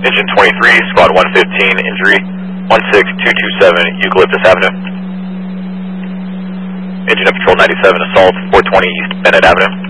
Engine 23, squad 115, injury 16227 Eucalyptus Avenue. Engine of Patrol 97, assault 420 East Bennett Avenue.